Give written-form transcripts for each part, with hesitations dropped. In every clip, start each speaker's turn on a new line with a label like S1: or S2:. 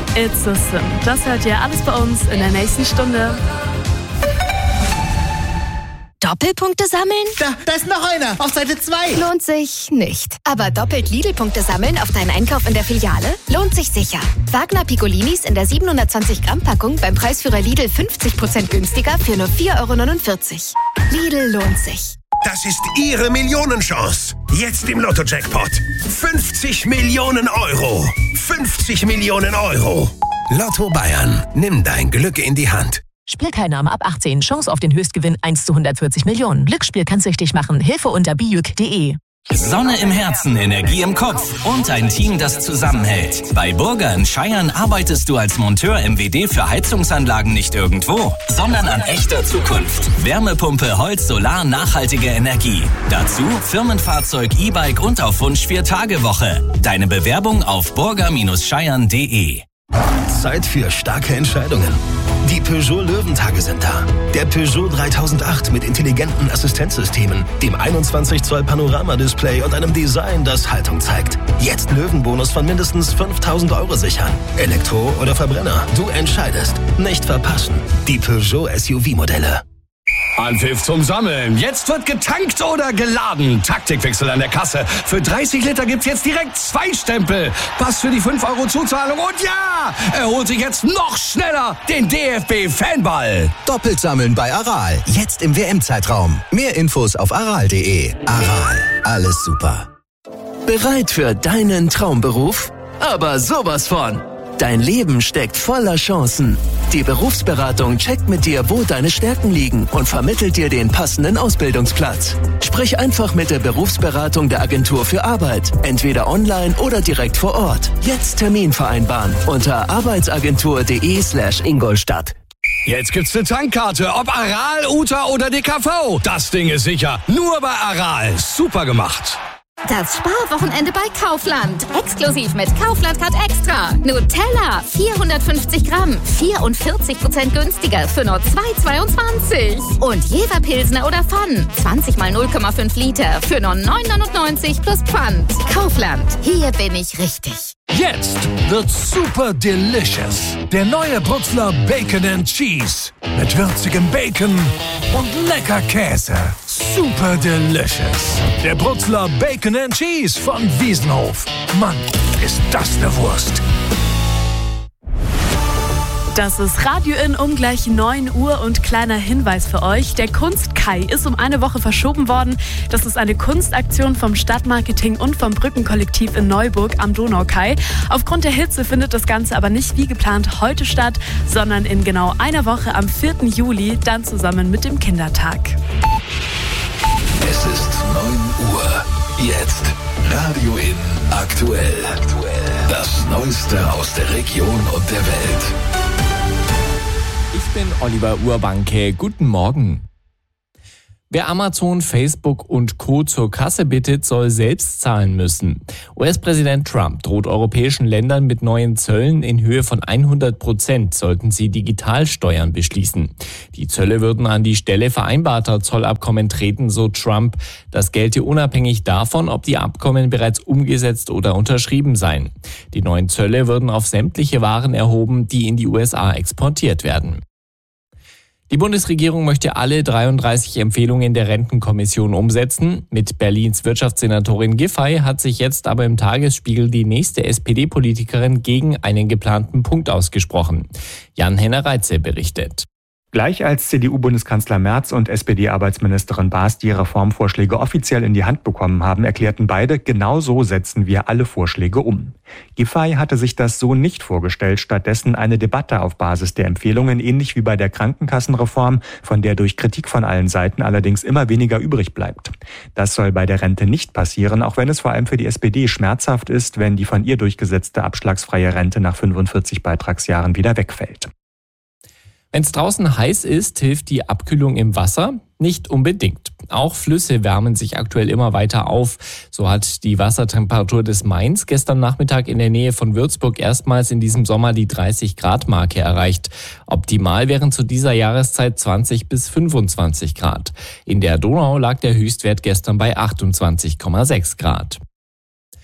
S1: It's a Sin. Das hört ihr alles bei uns in der nächsten Stunde.
S2: Doppelpunkte sammeln?
S3: Da ist noch einer, auf Seite 2.
S2: Lohnt sich nicht. Aber doppelt Lidl-Punkte sammeln auf deinen Einkauf in der Filiale? Lohnt sich sicher. Wagner Piccolinis in der 720 Gramm Packung beim Preisführer Lidl 50% günstiger für nur 4,49 €. Lidl lohnt sich.
S4: Das ist Ihre Millionenchance. Jetzt im Lotto-Jackpot. 50 Millionen Euro. 50 Millionen Euro. Lotto Bayern. Nimm dein Glück in die Hand.
S5: Spielteilnahme ab 18. Chance auf den Höchstgewinn 1 zu 140 Millionen. Glücksspiel kann's süchtig machen. Hilfe unter bijuk.de.
S6: Sonne im Herzen, Energie im Kopf und ein Team, das zusammenhält. Bei Burger Scheiern arbeitest du als Monteur MWD für Heizungsanlagen nicht irgendwo, sondern an echter Zukunft. Wärmepumpe, Holz, Solar, nachhaltige Energie. Dazu Firmenfahrzeug, E-Bike und auf Wunsch 4-Tage-Woche. Deine Bewerbung auf burger-scheiern.de.
S4: Zeit für starke Entscheidungen. Die Peugeot Löwentage sind da. Der Peugeot 3008 mit intelligenten Assistenzsystemen, dem 21 Zoll Panoramadisplay und einem Design, das Haltung zeigt. Jetzt Löwenbonus von mindestens 5.000 € sichern. Elektro oder Verbrenner, du entscheidest. Nicht verpassen. Die Peugeot SUV-Modelle.
S7: Anpfiff zum Sammeln. Jetzt wird getankt oder geladen. Taktikwechsel an der Kasse. Für 30 Liter gibt's jetzt direkt 2 Stempel. Pass für die 5 € Zuzahlung. Und ja, er holt sich jetzt noch schneller den DFB-Fanball.
S8: Doppelt sammeln bei Aral. Jetzt im WM-Zeitraum. Mehr Infos auf aral.de. Aral. Alles super.
S9: Bereit für deinen Traumberuf? Aber sowas von. Dein Leben steckt voller Chancen. Die Berufsberatung checkt mit dir, wo deine Stärken liegen und vermittelt dir den passenden Ausbildungsplatz. Sprich einfach mit der Berufsberatung der Agentur für Arbeit. Entweder online oder direkt vor Ort. Jetzt Termin vereinbaren unter arbeitsagentur.de/Ingolstadt.
S7: Jetzt gibt's eine Tankkarte, ob Aral, Uta oder DKV. Das Ding ist sicher. Nur bei Aral. Super gemacht.
S10: Das Sparwochenende bei Kaufland. Exklusiv mit Kaufland Card Extra. Nutella, 450 Gramm, 44% günstiger für nur 2,22. Und Jever Pilsner oder Pfann, 20 mal 0,5 Liter für nur 9,99 plus Pfand. Kaufland, hier bin ich richtig.
S11: Jetzt wird's super delicious. Der neue Brutzler Bacon and Cheese. Mit würzigem Bacon und lecker Käse. Super delicious. Der Brutzler Bacon and Cheese von Wiesenhof. Mann, ist das eine Wurst.
S1: Das ist Radio In um gleich 9 Uhr und kleiner Hinweis für euch. Der Kunstkai ist um eine Woche verschoben worden. Das ist eine Kunstaktion vom Stadtmarketing und vom Brückenkollektiv in Neuburg am Donaukai. Aufgrund der Hitze findet das Ganze aber nicht wie geplant heute statt, sondern in genau einer Woche am 4. Juli, dann zusammen mit dem Kindertag.
S4: Es ist 9 Uhr. Jetzt Radio In aktuell. Das Neueste aus der Region und der Welt.
S12: Ich bin Oliver Urbanke. Guten Morgen. Wer Amazon, Facebook und Co. zur Kasse bittet, soll selbst zahlen müssen. US-Präsident Trump droht europäischen Ländern mit neuen Zöllen in Höhe von 100%, sollten sie Digitalsteuern beschließen. Die Zölle würden an die Stelle vereinbarter Zollabkommen treten, so Trump. Das gelte unabhängig davon, ob die Abkommen bereits umgesetzt oder unterschrieben seien. Die neuen Zölle würden auf sämtliche Waren erhoben, die in die USA exportiert werden. Die Bundesregierung möchte alle 33 Empfehlungen der Rentenkommission umsetzen. Mit Berlins Wirtschaftssenatorin Giffey hat sich jetzt aber im Tagesspiegel die nächste SPD-Politikerin gegen einen geplanten Punkt ausgesprochen. Jan-Henner Reitze berichtet.
S13: Gleich als CDU-Bundeskanzler Merz und SPD-Arbeitsministerin Baas die Reformvorschläge offiziell in die Hand bekommen haben, erklärten beide, genau so setzen wir alle Vorschläge um. Giffey hatte sich das so nicht vorgestellt, stattdessen eine Debatte auf Basis der Empfehlungen, ähnlich wie bei der Krankenkassenreform, von der durch Kritik von allen Seiten allerdings immer weniger übrig bleibt. Das soll bei der Rente nicht passieren, auch wenn es vor allem für die SPD schmerzhaft ist, wenn die von ihr durchgesetzte abschlagsfreie Rente nach 45 Beitragsjahren wieder wegfällt.
S12: Wenn es draußen heiß ist, hilft die Abkühlung im Wasser? Nicht unbedingt. Auch Flüsse wärmen sich aktuell immer weiter auf. So hat die Wassertemperatur des Mains gestern Nachmittag in der Nähe von Würzburg erstmals in diesem Sommer die 30-Grad-Marke erreicht. Optimal wären zu dieser Jahreszeit 20 bis 25 Grad. In der Donau lag der Höchstwert gestern bei 28,6 Grad.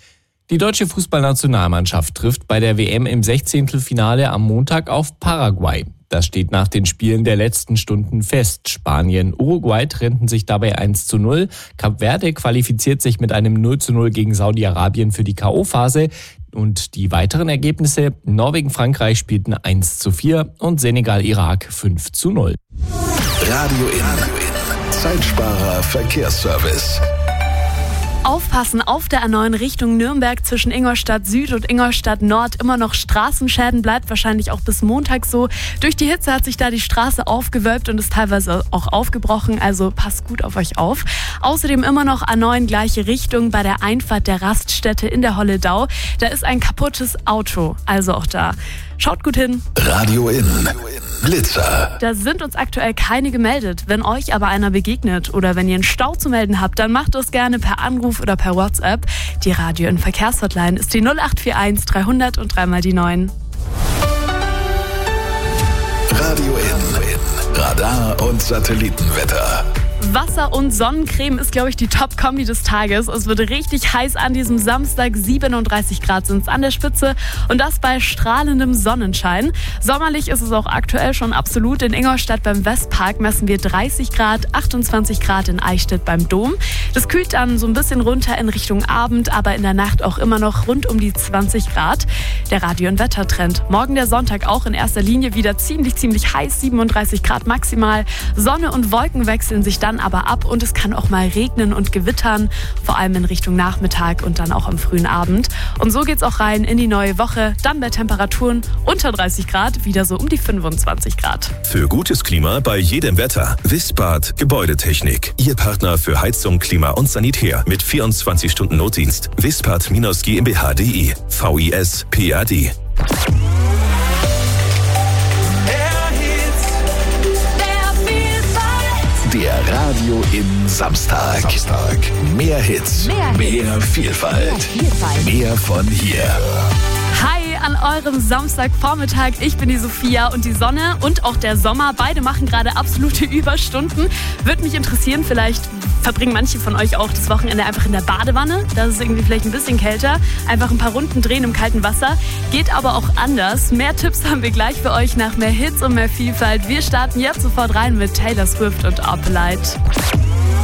S12: Die deutsche Fußballnationalmannschaft trifft bei der WM im 16. am Montag auf Paraguay. Das steht nach den Spielen der letzten Stunden fest. Spanien, Uruguay trennten sich dabei 1:0. Kap Verde qualifiziert sich mit einem 0:0 gegen Saudi-Arabien für die K.O.-Phase. Und die weiteren Ergebnisse: Norwegen, Frankreich spielten 1:4 und Senegal, Irak 5:0.
S4: Radio in. Zeitsparer Verkehrsservice.
S1: Aufpassen, auf der A9 Richtung Nürnberg zwischen Ingolstadt Süd und Ingolstadt Nord immer noch Straßenschäden, bleibt wahrscheinlich auch bis Montag so. Durch die Hitze hat sich da die Straße aufgewölbt und ist teilweise auch aufgebrochen, also passt gut auf euch auf. Außerdem immer noch A9 gleiche Richtung bei der Einfahrt der Raststätte in der Holledau. Da ist ein kaputtes Auto, also auch da. Schaut gut hin.
S4: Radio in. Blitzer.
S1: Da sind uns aktuell keine gemeldet. Wenn euch aber einer begegnet oder wenn ihr einen Stau zu melden habt, dann macht das gerne per Anruf oder per WhatsApp. Die Radio in Verkehrshotline ist die 0841 300 und 3 mal die 9.
S4: Radio in. Radar und Satellitenwetter.
S1: Wasser und Sonnencreme ist, glaube ich, die Top-Kombi des Tages. Es wird richtig heiß an diesem Samstag. 37 Grad sind es an der Spitze und das bei strahlendem Sonnenschein. Sommerlich ist es auch aktuell schon absolut. In Ingolstadt beim Westpark messen wir 30 Grad, 28 Grad in Eichstätt beim Dom. Das kühlt dann so ein bisschen runter in Richtung Abend, aber in der Nacht auch immer noch rund um die 20 Grad. Der Radio- und Wettertrend. Morgen der Sonntag auch in erster Linie wieder ziemlich heiß, 37 Grad maximal. Sonne und Wolken wechseln sich dann aber ab und es kann auch mal regnen und gewittern, vor allem in Richtung Nachmittag und dann auch am frühen Abend. Und so geht's auch rein in die neue Woche, dann bei Temperaturen unter 30 Grad, wieder so um die 25 Grad.
S4: Für gutes Klima bei jedem Wetter. Wispad Gebäudetechnik. Ihr Partner für Heizung, Klima und Sanitär mit 24 Stunden Notdienst. Wispad-GmbH.de. VIS-PAD. Der Radio in Samstag. Mehr Hits, mehr Vielfalt, mehr von hier.
S1: Hi an eurem Samstagvormittag. Ich bin die Sophia und die Sonne und auch der Sommer. Beide machen gerade absolute Überstunden. Würde mich interessieren, vielleicht verbringen manche von euch auch das Wochenende einfach in der Badewanne. Das ist irgendwie vielleicht ein bisschen kälter. Einfach ein paar Runden drehen im kalten Wasser. Geht aber auch anders. Mehr Tipps haben wir gleich für euch nach mehr Hits und mehr Vielfalt. Wir starten jetzt sofort rein mit Taylor Swift und Opalite.